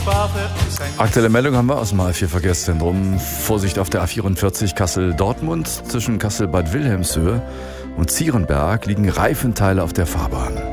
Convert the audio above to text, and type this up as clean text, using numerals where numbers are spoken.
Aktuelle Meldung haben wir aus dem A4-Verkehrszentrum. Vorsicht auf der A44 Kassel-Dortmund. Zwischen Kassel-Bad Wilhelmshöhe und Zierenberg liegen Reifenteile auf der Fahrbahn.